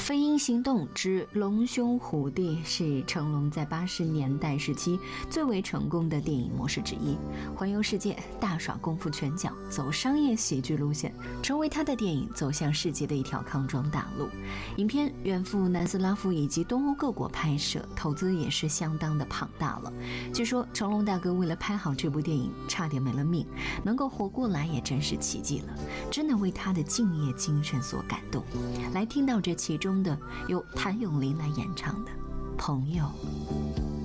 飞鹰行动之龙兄虎弟是成龙在80年代时期最为成功的电影模式之一，环游世界，大耍功夫拳脚，走商业喜剧路线，成为他的电影走向世界的一条康庄大路。影片远赴南斯拉夫以及东欧各国拍摄，投资也是相当的庞大了。据说成龙大哥为了拍好这部电影差点没了命，能够活过来也真是奇迹了，真的为他的敬业精神所感动。来听到这其中的由谭咏麟来演唱的《朋友》。